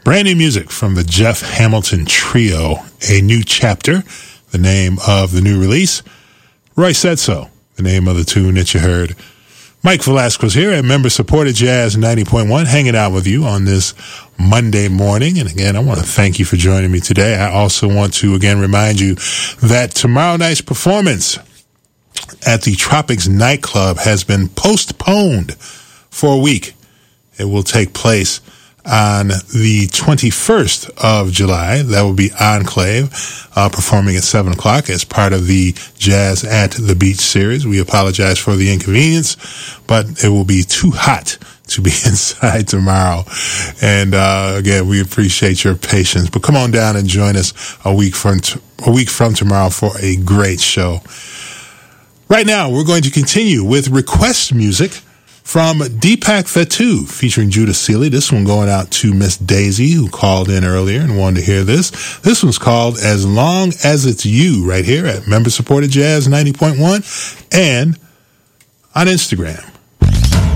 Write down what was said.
Brand new music from the Jeff Hamilton Trio, A New Chapter, the name of the new release. Roy Said So, the name of the tune that you heard. Mike Velasquez here at member-supported Jazz 90.1, hanging out with you on this Monday morning. And again, I want to thank you for joining me today. I also want to, again, remind you that tomorrow night's performance at the Tropics Nightclub has been postponed for a week. It will take place on the 21st of July. That will be Enclave performing at 7 o'clock as part of the Jazz at the Beach series. We apologize for the inconvenience, but it will be too hot to be inside tomorrow. And again, we appreciate your patience. But come on down and join us a week from tomorrow for a great show. Right now, we're going to continue with request music from Deepak Fatu featuring Judah Seeley. This one going out to Miss Daisy, who called in earlier and wanted to hear this. This one's called As Long As It's You, right here at member-supported Jazz 90.1 and on Instagram.